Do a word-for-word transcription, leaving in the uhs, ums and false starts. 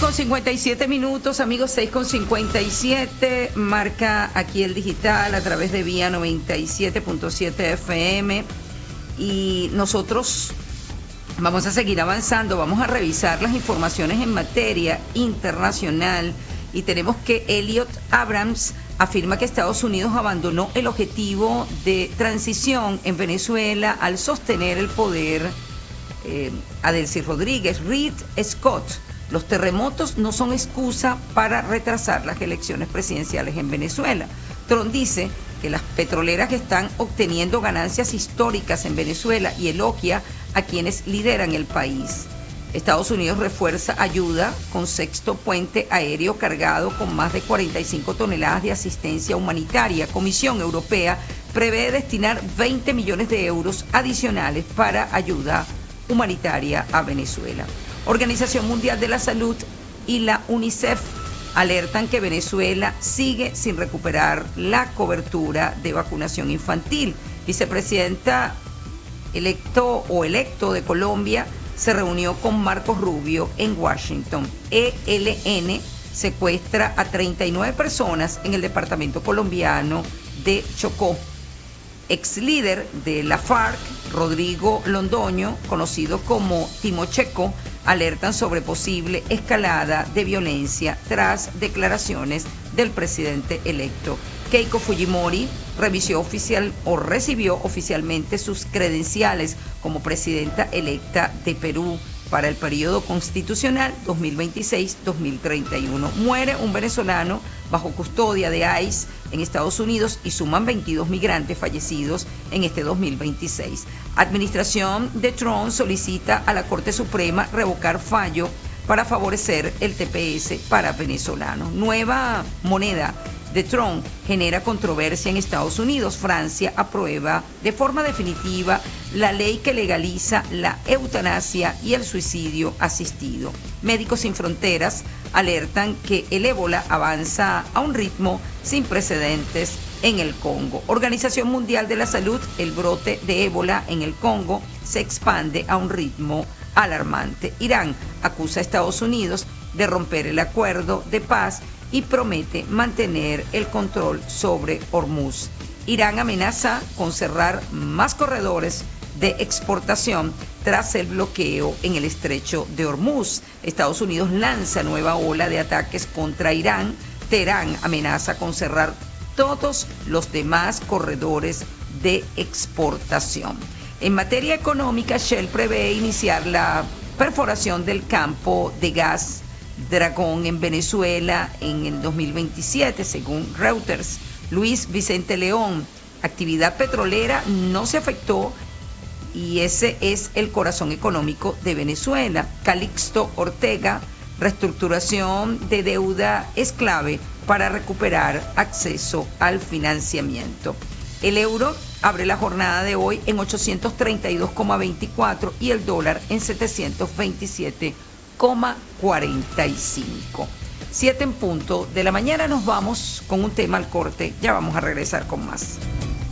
con cincuenta y siete minutos, amigos, seis con cincuenta y siete, marca aquí el digital a través de Vía noventa y siete punto siete F M, y nosotros vamos a seguir avanzando, vamos a revisar las informaciones en materia internacional, y tenemos que Elliot Abrams afirma que Estados Unidos abandonó el objetivo de transición en Venezuela al sostener el poder. Eh, Adelcy Rodríguez, Reed Scott, los terremotos no son excusa para retrasar las elecciones presidenciales en Venezuela. Trump dice que las petroleras están obteniendo ganancias históricas en Venezuela y elogia a quienes lideran el país. Estados Unidos refuerza ayuda con sexto puente aéreo cargado con más de cuarenta y cinco toneladas de asistencia humanitaria. Comisión Europea prevé destinar veinte millones de euros adicionales para ayuda humanitaria a Venezuela. Organización Mundial de la Salud y la UNICEF alertan que Venezuela sigue sin recuperar la cobertura de vacunación infantil. Vicepresidenta electo o electo de Colombia se reunió con Marcos Rubio en Washington. E L N secuestra a treinta y nueve personas en el departamento colombiano de Chocó. Ex líder de la FARC, Rodrigo Londoño, conocido como Timocheco, alertan sobre posible escalada de violencia tras declaraciones del presidente electo. Keiko Fujimori revisó oficial o recibió oficialmente sus credenciales como presidenta electa de Perú para el periodo constitucional dos mil veintiséis a dos mil treinta y uno. Muere un venezolano bajo custodia de ICE en Estados Unidos y suman veintidós migrantes fallecidos en este dos mil veintiséis. Administración de Trump solicita a la Corte Suprema revocar fallo para favorecer el T P S para venezolanos. Nueva moneda de Trump genera controversia en Estados Unidos. Francia aprueba de forma definitiva la ley que legaliza la eutanasia y el suicidio asistido. Médicos Sin Fronteras alertan que el ébola avanza a un ritmo sin precedentes en el Congo. Organización Mundial de la Salud, el brote de ébola en el Congo se expande a un ritmo alarmante. Irán acusa a Estados Unidos de romper el acuerdo de paz y promete mantener el control sobre Hormuz. Irán amenaza con cerrar más corredores de exportación tras el bloqueo en el estrecho de Hormuz. Estados Unidos lanza nueva ola de ataques contra Irán. Teherán amenaza con cerrar todos los demás corredores de exportación. En materia económica, Shell prevé iniciar la perforación del campo de gas Dragón en Venezuela en el dos mil veintisiete, según Reuters. Luis Vicente León, actividad petrolera no se afectó y ese es el corazón económico de Venezuela. Calixto Ortega, reestructuración de deuda es clave para recuperar acceso al financiamiento. El euro abre la jornada de hoy en ochocientos treinta y dos coma veinticuatro y el dólar en setecientos veintisiete coma cuarenta y cinco. Siete en punto de la mañana, nos vamos con un tema al corte, ya vamos a regresar con más.